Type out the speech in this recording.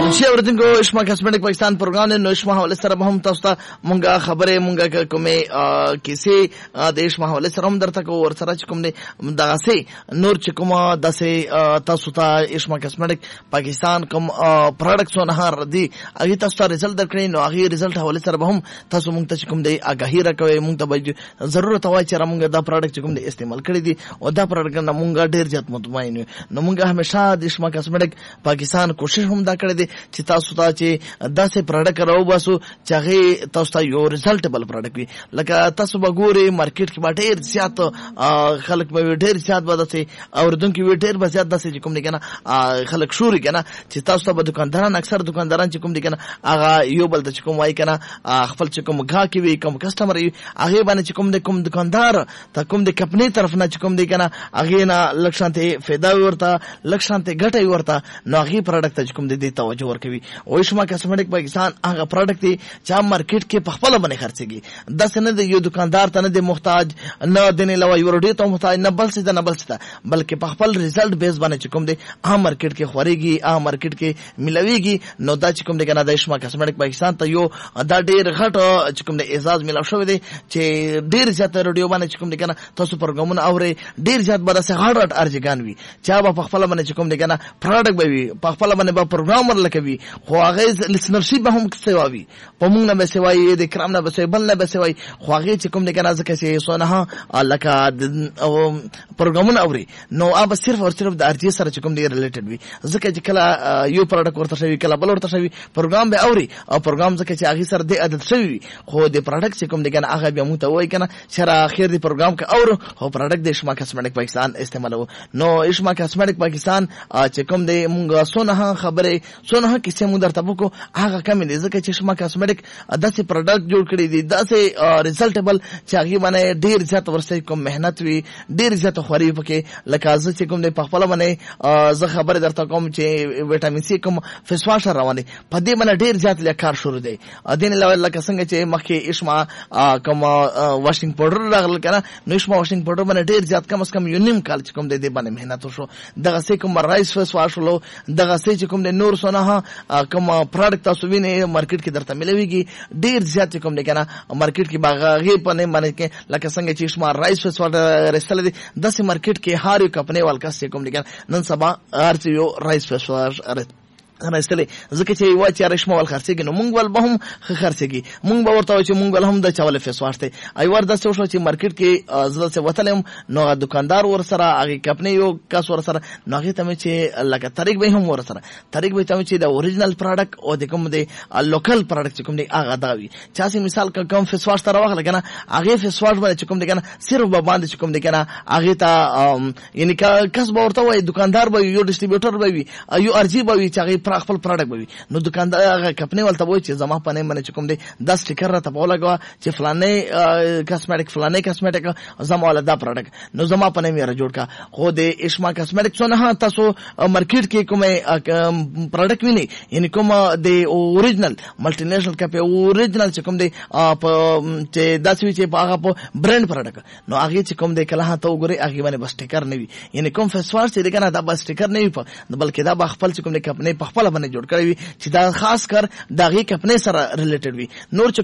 چې اوردونکو اشما کاسمیټک پاکستان پروګرام نو اشما حواله سره به هم تاسو ته مونږه خبره مونږه کومه کیسه د اشما حواله سره هم درته کو ور سره کوم دغه سي نور چې کومه داسې تاسو ته اشما کاسمیټک پاکستان کوم پروډکټس نه ردي هغه تاسو ته رزلټ درکړي نو هغه رزلټ حواله سره به هم تاسو مونږ ته کوم دی آگاهی راکوي مونږ ته ضرورت وای چې مونږ دا پروډکټ کوم دی استعمال کړی دي او دا پروډکټ نه مونږ ډیر زیات مطمئن نو مونږ همیشه د اشما کاسمیټک پاکستان کوشش هم دا کړی دي چې تاسو ته چې داسې پروډکټ راو باسو چې هغه تاسو ته یو ریزلټبل پروډکټ وي لکه تاسو وګورئ مارکیټ کې ډیر زیات خلک به ډیر زیات بدسي اوردونکو وی ډیر زیات داسې کوم دي کنه خلک شوري کنه چې تاسو ته دکانداران اکثر دکانداران چې کوم دي کنه هغه یو بل ته کوم وای کنه خپل چې کوم غا کې وي کوم کسٹمر هغه باندې چې کوم دي کوم دکاندار ته کوم دي کمپنی طرف نه چې کوم دي کنه هغه نه لکشانته فایده ورته لکشانته ګټه ورته نو هغه پروډکټ ته کوم دي توجه ورکوي او اشما کاسمیټک پاکستان هغه پروډکټ دی چې مارکیټ کې په خپل باندې خرڅيږي د سن د یو دکاندار ته نه دی محتاج نه دنه لوي ورډي ته محتاج نه بل څه نه بل څه بلکې په خپل ریزلټ بیس باندې کوم دی مارکیټ کې خوريږي مارکیټ کې ملويږي نو دا چې کوم دی کنه د اشما کاسمیټک پاکستان ته یو دا ډیر غټ چې کوم دی اعزاز ملو شوی دی چې ډیر زیات رادیو باندې کوم دی کنه تاسو پروګرامونه اوري ډیر زیات برسه غاړه ارزګان وي چې په خپل باندې کوم دی کنه پروډکټ به وي په خپل باندې به پروګرام ورلکوي خو هغه لسنرشپ به هم سیواوي په موږ نه به سیوای د کرام نه به سیوای بل نه به سیوای خو هغه چې کوم دی کنه ځکه چې سونه لکه پروګرامونه اوري نو اب صرف او صرف د ارجی سره کوم دی ریلیټډ وي ځکه چې کله یو پروډکټ ورته شوی کله بل ورته شوی پروګرام به اوري او پروګرام ځکه چې هغه سره د عادت شوی خو د پروډکټ چې کوم دی کنه هغه به مو ته وای کنه چې اخر دی پروګرام کې اورو او پروډکټ د اشما کاسمیټک پاکستان استعمالو نو اشما کاسمیټک پاکستان چې کوم دی مونږ سونه خبره سونه کیسه مو درته وکړو هغه کم دي ځکه چې اشما کاسمیټک داسې پروډکټ جوړ کړی دي داسې ریزلټبل چې هغه باندې ډیر زیات ورسې کوم مهنت وي ډیر زیات خوري پکې لکه ځکه چې کوم دی په خپل باندې زه خبره درته کوم چې وټامین سی کوم فیس واش روانه په دې باندې ډیر زیات لکار شروع دی دین لکه څنګه چې مخکې اشما کوم واشینګ پاوډر راغل کنه نو اشما واشینګ پاوډر باندې ډیر زیات کم از کم یو نیم کال چې کوم دی باندې مهنت وشو دغه سې کوم رایس فیس واش لو دغه سې چې کوم دی نور سونه کوم پروډکټ تاسو وینئ مارکیټ کې درته ملويږي ډیر زیات کوم دی کنه مارکیټ کې باغه په نه باندې کې لکه څنګه چې اشما رایس فیس واټر رسل دي داسې مارکیټ کې هر یو کمپنی والکاس کوم دی کنه نن سبا هر یو رایس فیس واټر راستلې ځکه چې یو چې رشمه ول خرڅيږي نو مونږ ول به هم خرڅيږي مونږ به ورته چې مونږ ول هم د چاول فیس واشته ای ور د څه شو چې مارکیټ کې زړه څه وتلم نو دکاندار ور سره هغه کپنی یو کس ور سره نو هغه ته چې لکه طریق به هم ور سره طریق به ته چې د اوریجنل پروډکټ او د کوم دی لوکل پروډکټ کوم دی هغه دا وي چې مثال کوم فیس واش تر واخله کنه هغه فیس واش باندې کوم دی کنه صرف به باندې کوم دی کنه هغه ته یعنی کس به ورته وای دکاندار به یو ډیسټریبیوټر به وي یو ارجی به وي چې هغه خپل پروډکټ وي نو دکاندار هغه کمپنی ولته وای چې زما په نه منې کوم دی 10 سټیکر را ته بولاګه چې فلانه کاسمیټک زما ول دا پروډکټ نو زما په نه میرا جوړ کا خو د اشما کاسمیټک څنګه تاسو مارکیټ کې کومه پروډکټ ویني یعنی کوم د اوریجنل ملټی نیشنل کپ اوریجنل چې کوم دی چې داسې چې په هغه په برند پروډکټ نو هغه چې کوم دی کله ته وګوري هغه باندې بس سټیکر نه وي یعنی کوم فیسوار چې دغه نه دا بس سټیکر نه وي بلکې دا خپل چې کوم دی کمپنی په خپل باندې جوړ کړی وي چې دا خاص کر دغه کمپنی سره ریلیټډ وي نور